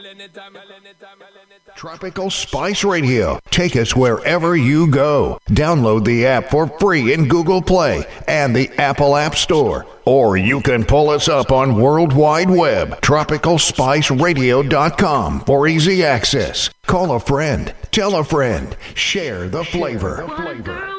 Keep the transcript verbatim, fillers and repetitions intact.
Tropical Spice Radio. Take us wherever you go. Download the app for free in Google Play and the Apple App Store. Or you can pull us up on World Wide Web, tropical spice radio dot com for easy access. Call a friend, tell a friend, share the flavor. One girl